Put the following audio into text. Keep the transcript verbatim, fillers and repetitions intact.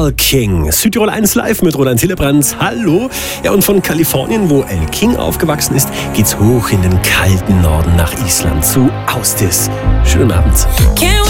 El King. Südtirol eins live mit Roland Hillebrand. Hallo. Ja, und von Kalifornien, wo El King aufgewachsen ist, geht's hoch in den kalten Norden nach Island zu Austis. Schönen Abend.